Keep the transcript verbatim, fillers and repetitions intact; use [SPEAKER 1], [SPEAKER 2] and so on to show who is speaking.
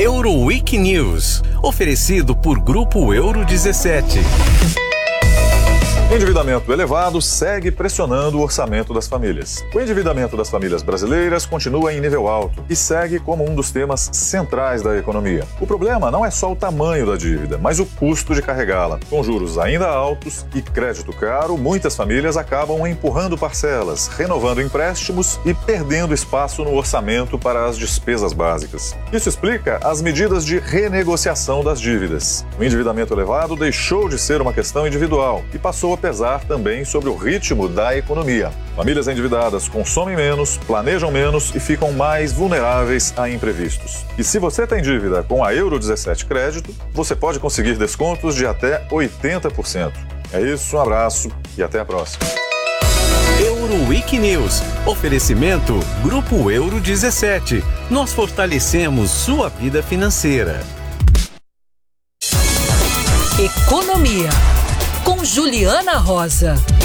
[SPEAKER 1] Euroweek News, oferecido por Grupo Euro dezessete.
[SPEAKER 2] Endividamento elevado segue pressionando o orçamento das famílias. O endividamento das famílias brasileiras continua em nível alto e segue como um dos temas centrais da economia. O problema não é só o tamanho da dívida, mas o custo de carregá-la. Com juros ainda altos e crédito caro, muitas famílias acabam empurrando parcelas, renovando empréstimos e perdendo espaço no orçamento para as despesas básicas. Isso explica as medidas de renegociação das dívidas. O endividamento elevado deixou de ser uma questão individual e passou a pesar também sobre o ritmo da economia. Famílias endividadas consomem menos, planejam menos e ficam mais vulneráveis a imprevistos. E se você tem dívida com a Euro dezessete Crédito, você pode conseguir descontos de até oitenta por cento. É isso, um abraço e até a próxima.
[SPEAKER 1] Euroweek News, oferecimento Grupo Euro dezessete. Nós fortalecemos sua vida financeira.
[SPEAKER 3] Economia, com Juliana Rosa.